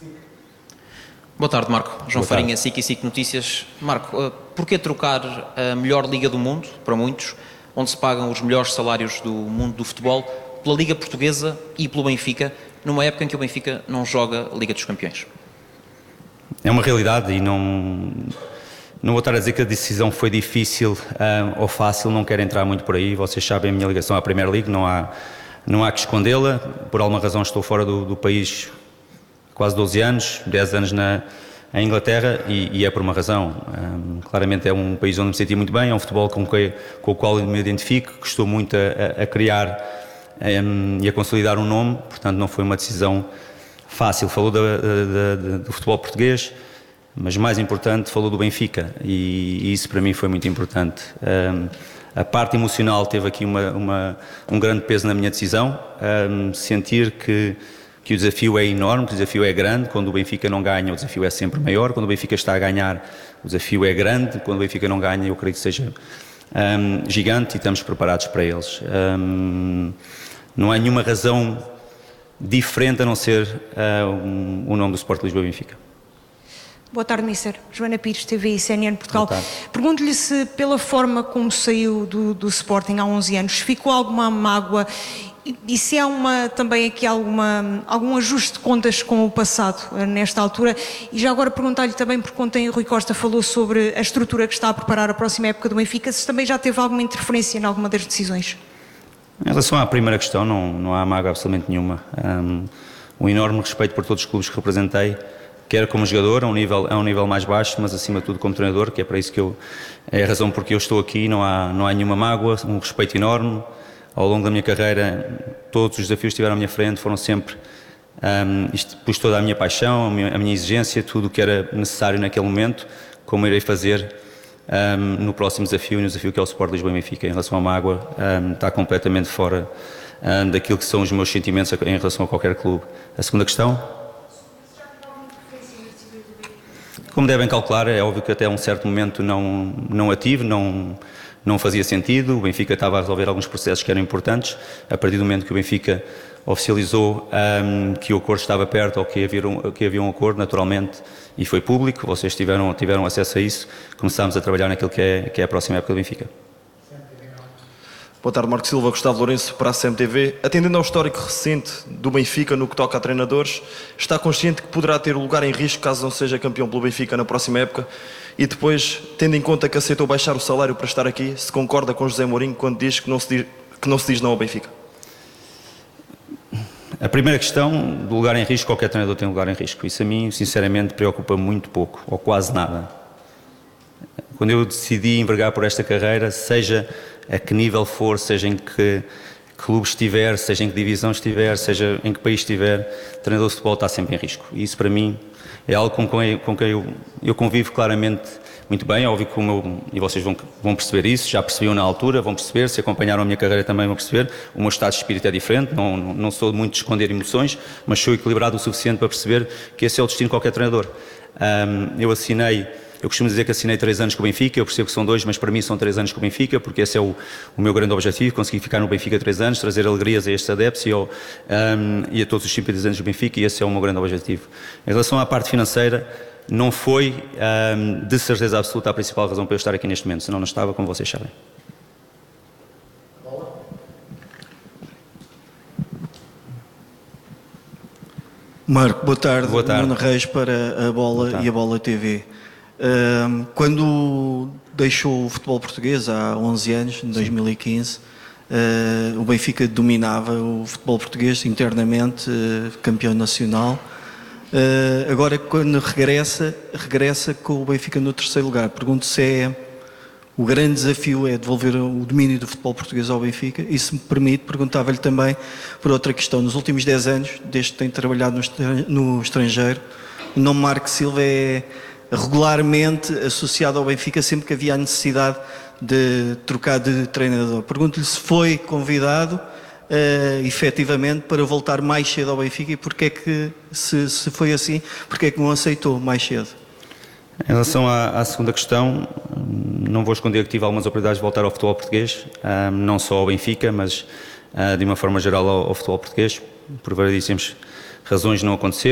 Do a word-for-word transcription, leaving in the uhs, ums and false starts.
Boa tarde, Marco. João Farinha, SIC e SIC Notícias. Marco, porquê trocar a melhor liga do mundo, para muitos, onde se pagam os melhores salários do mundo do futebol, pela Liga Portuguesa e pelo Benfica, numa época em que o Benfica não joga a Liga dos Campeões? É uma realidade e não, não vou estar a dizer que a decisão foi difícil uh, ou fácil, não quero entrar muito por aí. Vocês sabem a minha ligação à Premier League, não há, não há que escondê-la. Por alguma razão estou fora do, do país quase doze anos, dez anos na em Inglaterra e, e é por uma razão. Um, claramente é um país onde me senti muito bem, é um futebol com, que, com o qual eu me identifico, que estou muito a, a criar um, e a consolidar um nome, portanto não foi uma decisão fácil. Falou da, da, da, do futebol português, mas mais importante, falou do Benfica e, e isso para mim foi muito importante. Um, a parte emocional teve aqui uma, uma, um grande peso na minha decisão, um, sentir que que o desafio é enorme, que o desafio é grande. Quando o Benfica não ganha, o desafio é sempre maior. Quando o Benfica está a ganhar, o desafio é grande. Quando o Benfica não ganha, eu creio que seja um, gigante e estamos preparados para eles. Um, não há nenhuma razão diferente a não ser uh, um, o nome do Sport Lisboa Benfica. Boa tarde, Mister Joana Pires, T V I C N N Portugal. Pergunto-lhe se, pela forma como saiu do, do Sporting há onze anos, ficou alguma mágoa e, e se há uma, também aqui alguma, algum ajuste de contas com o passado nesta altura. E já agora perguntar-lhe também, porque ontem o Rui Costa falou sobre a estrutura que está a preparar a próxima época do Benfica, se também já teve alguma interferência em alguma das decisões. Em relação à primeira questão, não, não há mágoa absolutamente nenhuma. Um, um enorme respeito por todos os clubes que representei, quer como jogador, a um, nível, a um nível mais baixo, mas acima de tudo como treinador, que é para isso que eu, é a razão porque eu estou aqui, não há, não há nenhuma mágoa, um respeito enorme. Ao longo da minha carreira, todos os desafios que estiveram à minha frente foram sempre, um, isto, pus toda a minha paixão, a minha, a minha exigência, tudo o que era necessário naquele momento, como irei fazer um, no próximo desafio, no desafio que é o Sport Lisboa e Benfica. Em relação à mágoa, um, está completamente fora um, daquilo que são os meus sentimentos em relação a qualquer clube. A segunda questão? Como devem calcular, é óbvio que até um certo momento não, não a tive, não, não fazia sentido. O Benfica estava a resolver alguns processos que eram importantes. A partir do momento que o Benfica oficializou um, que o acordo estava perto ou que havia, um, que havia um acordo, naturalmente, e foi público, vocês tiveram, tiveram acesso a isso, começámos a trabalhar naquilo que é, que é a próxima época do Benfica. Boa tarde, Marco Silva, Gustavo Lourenço, para a C M T V. Atendendo ao histórico recente do Benfica no que toca a treinadores, está consciente que poderá ter lugar em risco caso não seja campeão pelo Benfica na próxima época? E depois, tendo em conta que aceitou baixar o salário para estar aqui, se concorda com José Mourinho quando diz que não se diz, que não se diz não ao Benfica? A primeira questão, do lugar em risco, qualquer treinador tem lugar em risco. Isso a mim, sinceramente, preocupa muito pouco, ou quase nada. Quando eu decidi envergar por esta carreira, seja a que nível for, seja em que clube estiver, seja em que divisão estiver, seja em que país estiver, o treinador de futebol está sempre em risco. E isso para mim é algo com quem, com quem eu, eu convivo claramente muito bem. É óbvio que o meu, e vocês vão, vão perceber isso, já percebiam na altura, vão perceber, se acompanharam a minha carreira também vão perceber, o meu estado de espírito é diferente, não, não sou muito de esconder emoções, mas sou equilibrado o suficiente para perceber que esse é o destino de qualquer treinador. Um, eu assinei Eu costumo dizer que assinei três anos com o Benfica, eu percebo que são dois, mas para mim são três anos com o Benfica, porque esse é o, o meu grande objetivo, conseguir ficar no Benfica três anos, trazer alegrias a estes adeptos e, ao, um, e a todos os simpatizantes do Benfica, e esse é o meu grande objetivo. Em relação à parte financeira, não foi um, de certeza absoluta a principal razão para eu estar aqui neste momento, senão não estava, como vocês sabem. Marco, boa tarde. Boa tarde. Nuno Reis para a Bola e a Bola T V. Uh, quando deixou o futebol português há onze anos, em dois mil e quinze, uh, o Benfica dominava o futebol português internamente, uh, campeão nacional. Uh, agora, quando regressa, regressa com o Benfica no terceiro lugar. Pergunto se é o grande desafio é devolver o domínio do futebol português ao Benfica, e se me permite, perguntava-lhe também por outra questão. Nos últimos dez anos, desde que tem trabalhado no estrangeiro, o nome Marco Silva é regularmente associado ao Benfica sempre que havia a necessidade de trocar de treinador. Pergunto-lhe se foi convidado uh, efetivamente para voltar mais cedo ao Benfica e porque é que, se, se foi assim, porque é que não aceitou mais cedo? Em relação à, à segunda questão, não vou esconder que tive algumas oportunidades de voltar ao futebol português, um, não só ao Benfica, mas uh, de uma forma geral ao, ao futebol português. Por variedíssimas razões não aconteceu.